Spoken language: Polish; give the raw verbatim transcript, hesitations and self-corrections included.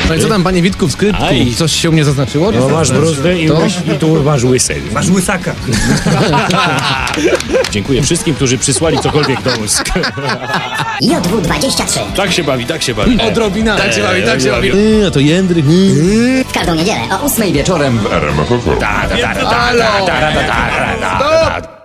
No i co tam, panie Witku, w skrytku? Aj. Coś się u mnie zaznaczyło? No masz bruzdę i, To? masz, i tu masz łysel. Masz łysaka. Dziękuję wszystkim, którzy przysłali cokolwiek do ust. J W dwadzieścia trzy. Tak się bawi, tak się bawi. Odrobina. Tak się bawi, tak się bawi. Eee, Yy, a to Jędryk. Yy. W każdą niedzielę o ósmej wieczorem. Da, da, da, da, da, da, da, da, da, da, da, da.